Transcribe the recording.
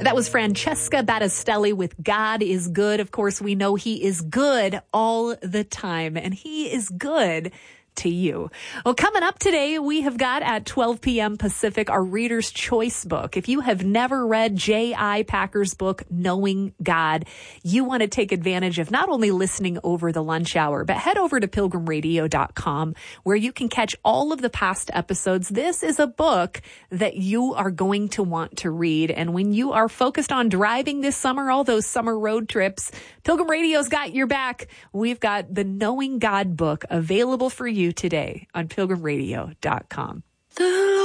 That was Francesca Battistelli with God is Good. Of course, we know he is good all the time, and he is good to you. Well, coming up today, we have got at 12 p.m. Pacific, our Reader's Choice book. If you have never read J.I. Packer's book, Knowing God, you want to take advantage of not only listening over the lunch hour, but head over to pilgrimradio.com where you can catch all of the past episodes. This is a book that you are going to want to read. And when you are focused on driving this summer, all those summer road trips, Pilgrim Radio's got your back. We've got the Knowing God book available for you today on pilgrimradio.com.